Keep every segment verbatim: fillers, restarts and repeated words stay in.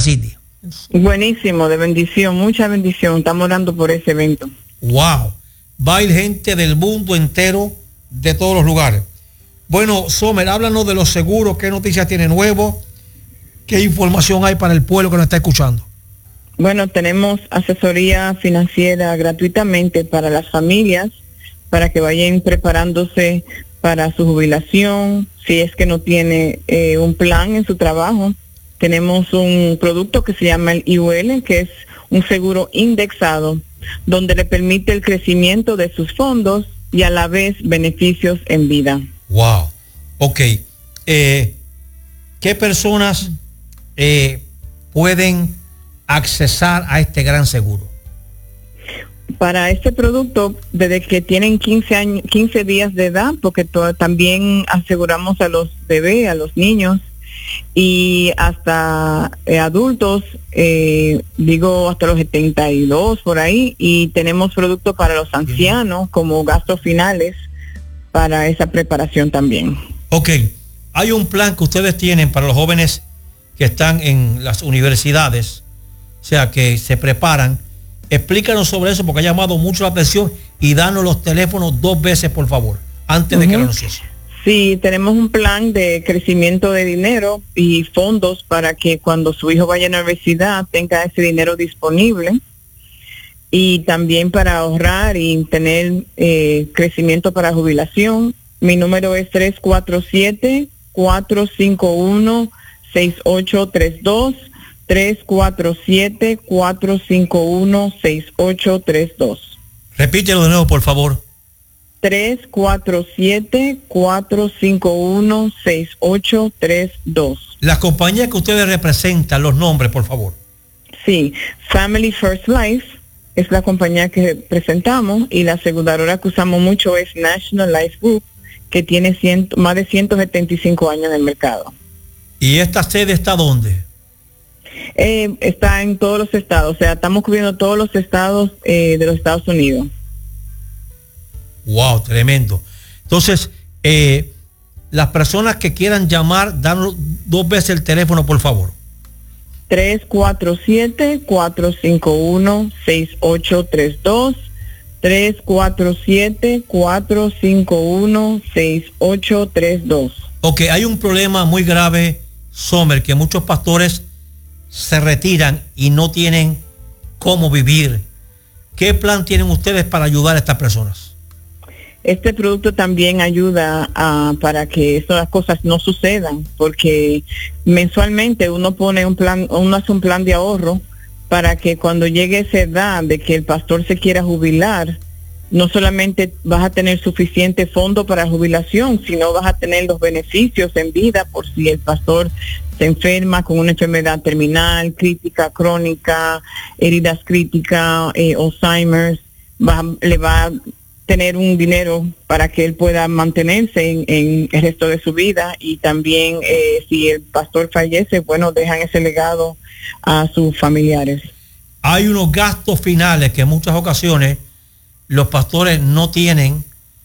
City. Buenísimo, de bendición, mucha bendición. Estamos orando por ese evento. Wow. Va a ir gente del mundo entero, de todos los lugares. Bueno, Sommer, háblanos de los seguros, qué noticias tiene nuevo, qué información hay para el pueblo que nos está escuchando. Bueno, tenemos asesoría financiera gratuitamente para las familias, para que vayan preparándose para su jubilación, si es que no tiene eh, un plan en su trabajo. Tenemos un producto que se llama el I U L, que es un seguro indexado, donde le permite el crecimiento de sus fondos y a la vez beneficios en vida. Wow. Ok. Eh, ¿Qué personas eh, pueden accesar a este gran seguro? Para este producto, desde que tienen quince años, quince días de edad, porque to- también aseguramos a los bebés, a los niños, y hasta eh, adultos, eh, digo hasta los setenta y dos por ahí, y tenemos productos para los ancianos como gastos finales para esa preparación también. Ok, hay un plan que ustedes tienen para los jóvenes que están en las universidades, o sea, que se preparan. Explícanos sobre eso porque ha llamado mucho la atención y danos los teléfonos dos veces, por favor, antes uh-huh. de que lo anuncies. Sí, tenemos un plan de crecimiento de dinero y fondos para que cuando su hijo vaya a la universidad tenga ese dinero disponible, y también para ahorrar y tener eh, crecimiento para jubilación. Mi número es tres cuatro siete, cuatro cinco uno, seis ocho tres dos, tres cuatro siete, cuatro cinco uno, seis ocho tres dos. Repítelo de nuevo, por favor. tres cuatro siete, cuatro cinco uno, seis ocho tres dos. Las compañías que ustedes representan, los nombres, por favor. Sí, Family First Life es la compañía que presentamos, y la aseguradora que usamos mucho es National Life Group, que tiene ciento, más de ciento setenta y cinco años en el mercado. ¿Y esta sede está dónde? Eh, está en todos los estados, o sea, estamos cubriendo todos los estados eh, de los Estados Unidos. Wow, tremendo. Entonces, eh, las personas que quieran llamar, danos dos veces el teléfono, por favor. tres cuatro siete, cuatro cinco uno, seis ocho tres dos, tres cuatro siete, cuatro cinco uno, seis ocho tres dos. Ok, hay un problema muy grave, Sommer, que muchos pastores se retiran y no tienen cómo vivir. ¿Qué plan tienen ustedes para ayudar a estas personas? Este producto también ayuda a, para que estas cosas no sucedan, porque mensualmente uno pone un plan, uno hace un plan de ahorro para que cuando llegue esa edad de que el pastor se quiera jubilar, no solamente vas a tener suficiente fondo para jubilación, sino vas a tener los beneficios en vida por si el pastor se enferma con una enfermedad terminal, crítica, crónica, heridas críticas, eh, Alzheimer's, va, le va a tener un dinero para que él pueda mantenerse en, en el resto de su vida. Y también eh, si el pastor fallece, bueno, dejan ese legado a sus familiares. Hay unos gastos finales que en muchas ocasiones los pastores no tienen,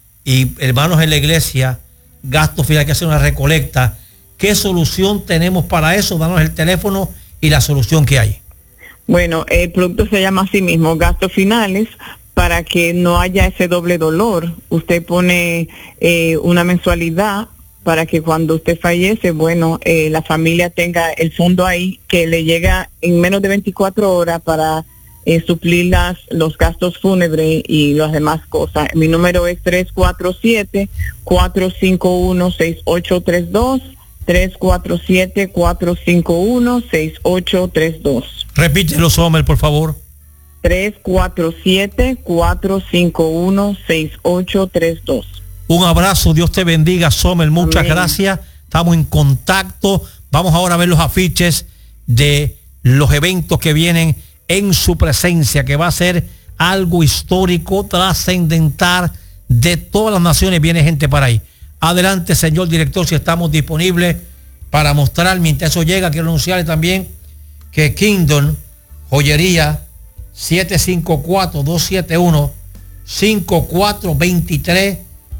y hermanos en la iglesia, gastos finales, que hacer una recolecta. ¿Qué solución tenemos para eso? Danos el teléfono y la solución que hay. Bueno, el producto se llama así mismo, gastos finales. Para que no haya ese doble dolor, usted pone eh, una mensualidad para que cuando usted fallece, bueno, eh, la familia tenga el fondo ahí que le llega en menos de veinticuatro horas para eh, suplir las, los gastos fúnebres y las demás cosas. Mi número es tres cuatro siete, cuatro cinco uno, seis ocho tres dos, tres cuatro siete, cuatro cinco uno, seis ocho tres dos. Repítelo, Sommer, por favor. tres cuatro siete, cuatro cinco uno, seis ocho tres dos. Un abrazo, Dios te bendiga, Sommer, muchas Amén. Gracias. Estamos en contacto. Vamos ahora a ver los afiches de los eventos que vienen en su presencia, que va a ser algo histórico, trascendental, de todas las naciones. Viene gente para ahí. Adelante, señor director, si estamos disponibles para mostrar. Mientras eso llega, quiero anunciarle también que Kingdom Joyería siete cinco cuatro, dos siete uno, cinco cuatro dos tres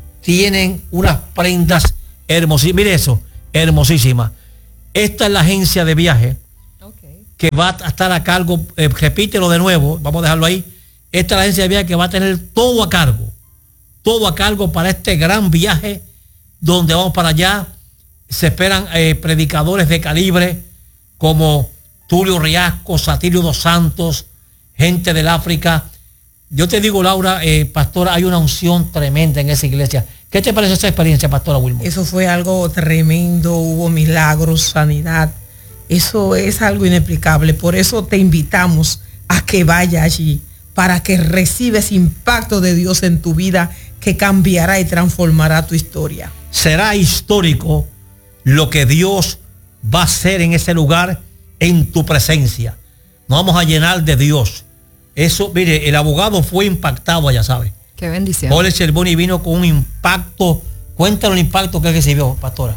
tienen unas prendas hermosísimas. Mire eso, hermosísimas. Esta es la agencia de viaje okay. que va a estar a cargo, eh, repítelo de nuevo, vamos a dejarlo ahí. Esta es la agencia de viaje que va a tener todo a cargo, todo a cargo para este gran viaje donde vamos para allá. Se esperan eh, predicadores de calibre como Tulio Riasco, Satirio dos Santos, gente del África. Yo te digo, Laura, eh, pastora, hay una unción tremenda en esa iglesia. ¿Qué te parece esa experiencia, pastora Wilma? Eso fue algo tremendo, hubo milagros, sanidad. Eso es algo inexplicable. Por eso te invitamos a que vaya allí, para que recibas impacto de Dios en tu vida, que cambiará y transformará tu historia. Será histórico lo que Dios va a hacer en ese lugar, en tu presencia. Nos vamos a llenar de Dios. Eso, mire, el abogado fue impactado allá, ¿sabe? Qué bendición. Jorge Sherboni vino con un impacto. Cuéntanos el impacto que recibió, pastora.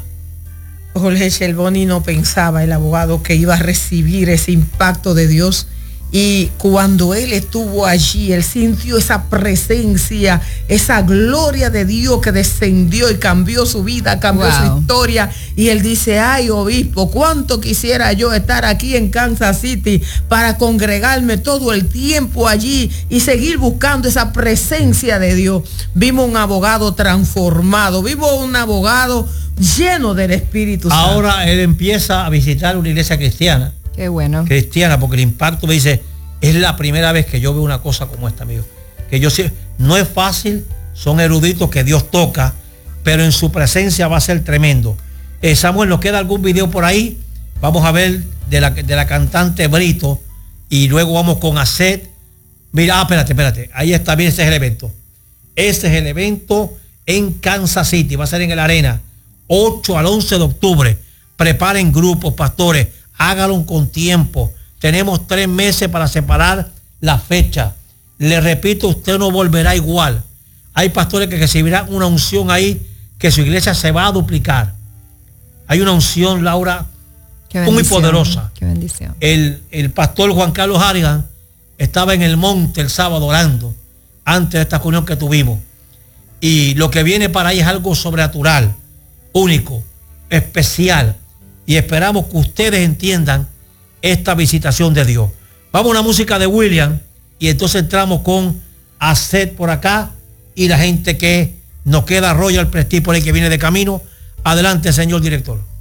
Jorge Sherboni no pensaba, el abogado, que iba a recibir ese impacto de Dios. Y cuando él estuvo allí, él sintió esa presencia, esa gloria de Dios que descendió y cambió su vida, cambió wow. su historia. Y él dice, ay, obispo, cuánto quisiera yo estar aquí en Kansas City para congregarme todo el tiempo allí y seguir buscando esa presencia de Dios. Vimos un abogado transformado, vimos un abogado lleno del Espíritu Santo. Ahora él empieza a visitar una iglesia cristiana. Qué bueno. Cristiana, porque el impacto me dice, es la primera vez que yo veo una cosa como esta, amigo. Que yo sé, no es fácil, son eruditos que Dios toca, pero en su presencia va a ser tremendo. Eh, Samuel, ¿nos queda algún video por ahí? Vamos a ver de la, de la cantante Brito y luego vamos con Aset. Mira, ah, espérate, espérate. Ahí está bien, ese es el evento. Ese es el evento en Kansas City, va a ser en el Arena, ocho al once de octubre. Preparen grupos, pastores. Hágalo con tiempo. Tenemos tres meses para separar la fecha. Le repito, usted no volverá igual. Hay pastores que recibirán una unción ahí, que su iglesia se va a duplicar. Hay una unción, Laura, muy poderosa. Qué bendición. El, el pastor Juan Carlos Harrigan estaba en el monte el sábado orando, antes de esta reunión que tuvimos. Y lo que viene para ahí es algo sobrenatural, único, especial. Y esperamos que ustedes entiendan esta visitación de Dios. Vamos a una música de William y entonces entramos con Aset por acá y la gente que nos queda, Royal Prestige por ahí que viene de camino. Adelante, señor director.